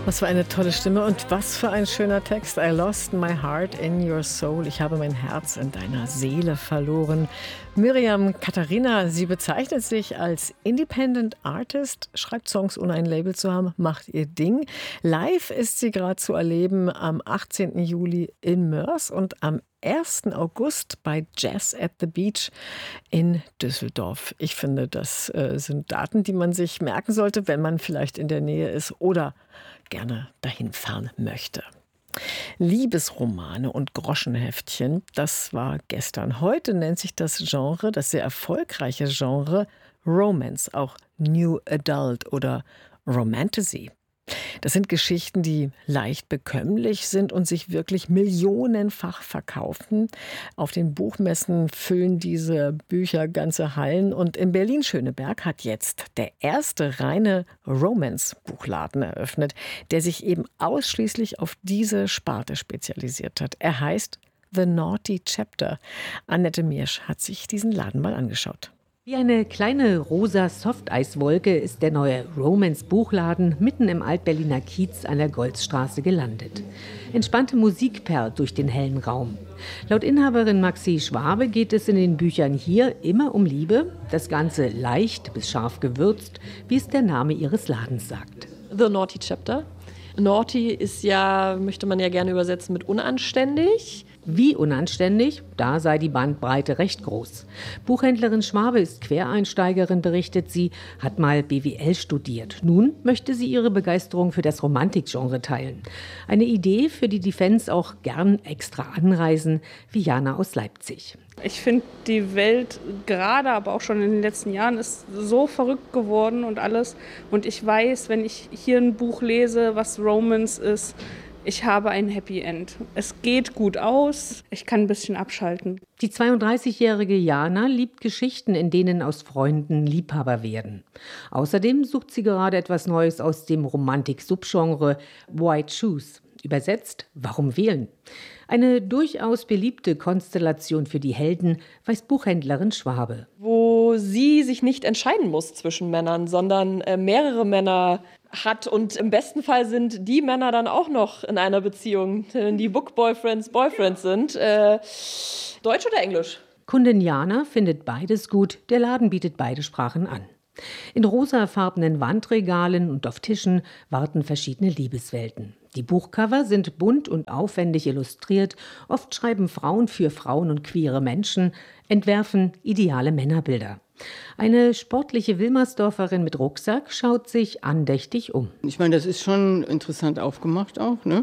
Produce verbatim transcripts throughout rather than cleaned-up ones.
Was für eine tolle Stimme und was für ein schöner Text. I lost my heart in your soul. Ich habe mein Herz in deiner Seele verloren. Miriam Katharina, sie bezeichnet sich als Independent Artist, schreibt Songs ohne ein Label zu haben, macht ihr Ding. Live ist sie gerade zu erleben am achtzehnten Juli in Moers und am ersten August bei Jazz at the Beach in Düsseldorf. Ich finde, das äh, sind Daten, die man sich merken sollte, wenn man vielleicht in der Nähe ist oder gerne dahin fahren möchte. Liebesromane und Groschenheftchen, das war gestern. Heute nennt sich das Genre, das sehr erfolgreiche Genre, Romance, auch New Adult oder Romantasy. Das sind Geschichten, die leicht bekömmlich sind und sich wirklich millionenfach verkaufen. Auf den Buchmessen füllen diese Bücher ganze Hallen. Und in Berlin-Schöneberg hat jetzt der erste reine Romance-Buchladen eröffnet, der sich eben ausschließlich auf diese Sparte spezialisiert hat. Er heißt The Naughty Chapter. Annette Miersch hat sich diesen Laden mal angeschaut. Wie eine kleine rosa Softeiswolke ist der neue Romance-Buchladen mitten im Altberliner Kiez an der Golzstraße gelandet. Entspannte Musik perlt durch den hellen Raum. Laut Inhaberin Maxi Schwabe geht es in den Büchern hier immer um Liebe, das Ganze leicht bis scharf gewürzt, wie es der Name ihres Ladens sagt. The Naughty Chapter. Naughty ist ja, möchte man ja gerne übersetzen mit unanständig. Wie unanständig? Da sei die Bandbreite recht groß. Buchhändlerin Schwabe ist Quereinsteigerin, berichtet sie, hat mal B W L studiert. Nun möchte sie ihre Begeisterung für das Romantikgenre teilen. Eine Idee, für die die Fans auch gern extra anreisen, wie Jana aus Leipzig. Ich finde, die Welt gerade, aber auch schon in den letzten Jahren ist so verrückt geworden und alles. Und ich weiß, wenn ich hier ein Buch lese, was Romance ist, ich habe ein Happy End. Es geht gut aus, ich kann ein bisschen abschalten. Die zweiunddreißigjährige Jana liebt Geschichten, in denen aus Freunden Liebhaber werden. Außerdem sucht sie gerade etwas Neues aus dem Romantik-Subgenre Why Choose. Übersetzt, warum wählen? Eine durchaus beliebte Konstellation für die Helden, weiß Buchhändlerin Schwabe. Wo sie sich nicht entscheiden muss zwischen Männern, sondern äh, mehrere Männer hat. Und im besten Fall sind die Männer dann auch noch in einer Beziehung, die Book-Boyfriends Boyfriends sind. Äh, Deutsch oder Englisch? Kundin Jana findet beides gut. Der Laden bietet beide Sprachen an. In rosafarbenen Wandregalen und auf Tischen warten verschiedene Liebeswelten. Die Buchcover sind bunt und aufwendig illustriert. Oft schreiben Frauen für Frauen und queere Menschen, entwerfen ideale Männerbilder. Eine sportliche Wilmersdorferin mit Rucksack schaut sich andächtig um. Ich meine, das ist schon interessant aufgemacht auch, ne?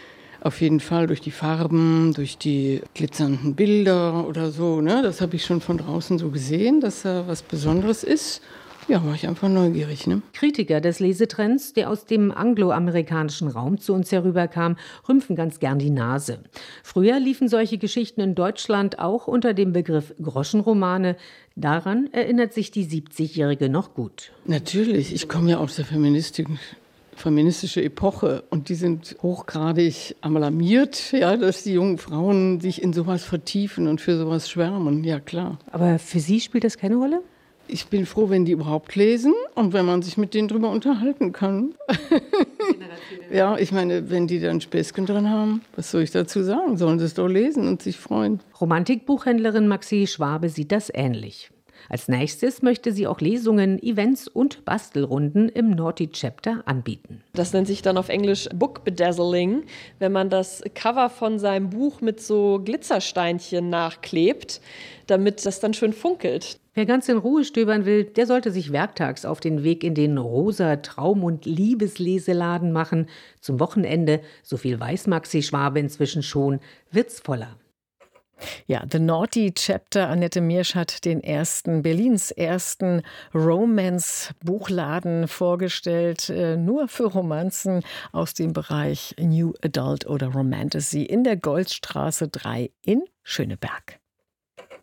Auf jeden Fall durch die Farben, durch die glitzernden Bilder oder so, ne? Das habe ich schon von draußen so gesehen, dass da was Besonderes ist. Ja, war ich einfach neugierig, ne? Kritiker des Lesetrends, der aus dem angloamerikanischen Raum zu uns herüberkam, rümpfen ganz gern die Nase. Früher liefen solche Geschichten in Deutschland auch unter dem Begriff Groschenromane. Daran erinnert sich die siebzigjährige noch gut. Natürlich, ich komme ja aus der feministischen feministische Epoche und die sind hochgradig alarmiert, ja, dass die jungen Frauen sich in sowas vertiefen und für sowas schwärmen, ja klar. Aber für Sie spielt das keine Rolle? Ich bin froh, wenn die überhaupt lesen und wenn man sich mit denen drüber unterhalten kann. Ja, ich meine, wenn die dann Späßchen drin haben, was soll ich dazu sagen? Sollen sie es doch lesen und sich freuen. Romantikbuchhändlerin Maxi Schwabe sieht das ähnlich. Als nächstes möchte sie auch Lesungen, Events und Bastelrunden im Naughty Chapter anbieten. Das nennt sich dann auf Englisch Book Bedazzling, wenn man das Cover von seinem Buch mit so Glitzersteinchen nachklebt, damit das dann schön funkelt. Wer ganz in Ruhe stöbern will, der sollte sich werktags auf den Weg in den rosa Traum- und Liebesleseladen machen. Zum Wochenende, so viel weiß Maxi Schwabe inzwischen schon, wird's voller. Ja, The Naughty Chapter. Annette Miersch hat den ersten, Berlins ersten Romance-Buchladen vorgestellt, äh, nur für Romanzen aus dem Bereich New Adult oder Romantasy in der Goldstraße drei in Schöneberg.